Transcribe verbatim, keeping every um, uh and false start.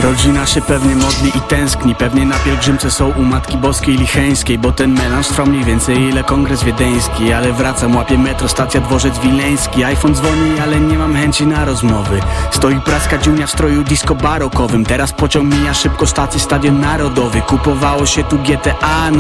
Rodzina się pewnie modli i tęskni, pewnie na pielgrzymce są u Matki Boskiej Licheńskiej, bo ten melanż trwa mniej więcej ile kongres wiedeński. Ale wracam, łapię metro, stacja Dworzec Wileński. iPhone dzwoni, ale nie mam chęci na rozmowy. Stoi praska dziunia w stroju disco barokowym. Teraz pociąg mija szybko stację, Stadion Narodowy. Kupowało się tu G T A, no